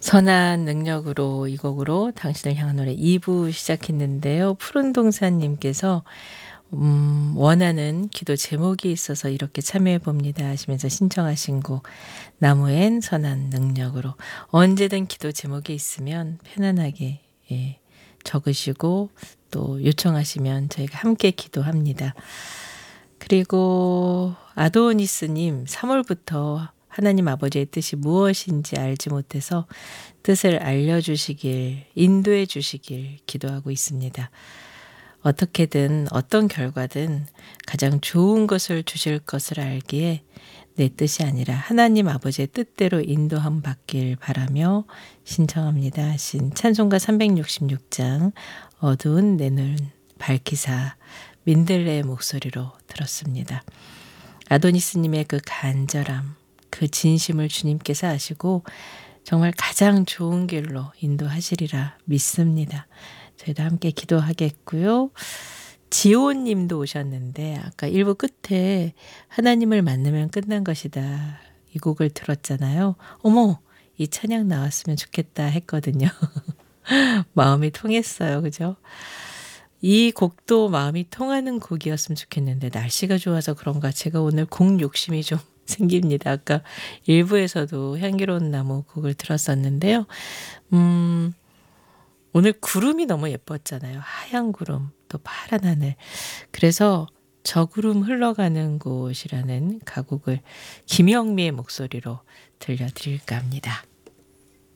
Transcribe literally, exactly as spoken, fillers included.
선한 능력으로 이 곡으로 당신을 향한 노래 이 부 시작했는데요. 푸른동산 님께서 음 원하는 기도 제목이 있어서 이렇게 참여해 봅니다 하시면서 신청하신 곡 나무엔 선한 능력으로. 언제든 기도 제목이 있으면 편안하게 예 적으시고 또 요청하시면 저희가 함께 기도합니다. 그리고 아도니스 님 삼 월부터 하나님 아버지의 뜻이 무엇인지 알지 못해서 뜻을 알려주시길, 인도해 주시길 기도하고 있습니다. 어떻게든 어떤 결과든 가장 좋은 것을 주실 것을 알기에 내 뜻이 아니라 하나님 아버지의 뜻대로 인도함 받길 바라며 신청합니다 하신 찬송가 삼백육십육 장 어두운 내 눈 밝히사 민들레의 목소리로 들었습니다. 아도니스님의 그 간절함, 그 진심을 주님께서 아시고 정말 가장 좋은 길로 인도하시리라 믿습니다. 저희도 함께 기도하겠고요. 지온 님도 오셨는데 아까 일 부 끝에 하나님을 만나면 끝난 것이다. 이 곡을 들었잖아요. 어머, 이 찬양 나왔으면 좋겠다 했거든요. 마음이 통했어요. 그죠? 이 곡도 마음이 통하는 곡이었으면 좋겠는데 날씨가 좋아서 그런가 제가 오늘 곡 욕심이 좀 생깁니다. 아까 일 부에서도 향기로운 나무 곡을 들었었는데요. 음, 오늘 구름이 너무 예뻤잖아요. 하얀 구름, 또 파란 하늘. 그래서 저 구름 흘러가는 곳이라는 가곡을 김영미의 목소리로 들려드릴까 합니다.